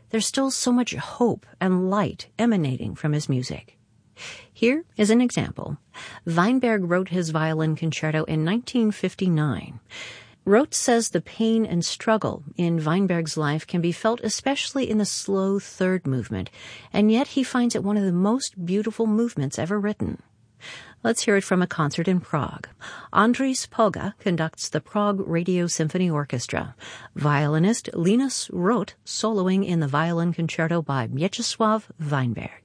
there's still so much hope and light emanating from his music. Here is an example. Weinberg wrote his violin concerto in 1959. Roth says the pain and struggle in Weinberg's life can be felt especially in the slow third movement, and yet he finds it one of the most beautiful movements ever written. Let's hear it from a concert in Prague. Andris Poga conducts the Prague Radio Symphony Orchestra. Violinist Linus Roth soloing in the violin concerto by Mieczysław Weinberg.